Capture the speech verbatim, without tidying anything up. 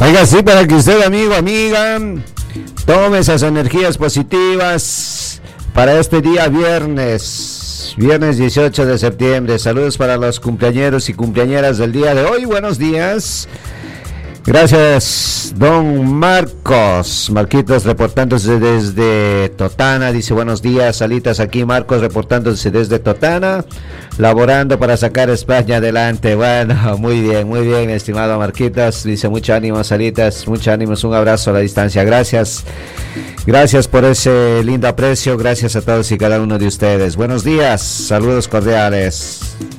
Oiga, sí, para que usted, amigo, amiga, tome esas energías positivas para este día viernes, viernes dieciocho de septiembre. Saludos para los cumpleañeros y cumpleañeras del día de hoy. Buenos días. Gracias, don Marcos. Marquitos reportándose desde Totana. Dice buenos días, Salitas aquí. Marcos reportándose desde Totana, laborando para sacar España adelante. Bueno, muy bien, muy bien, estimado Marquitos. Dice mucho ánimo, Salitas, mucho ánimo. Un abrazo a la distancia. Gracias. Gracias por ese lindo aprecio. Gracias a todos y cada uno de ustedes. Buenos días, saludos cordiales.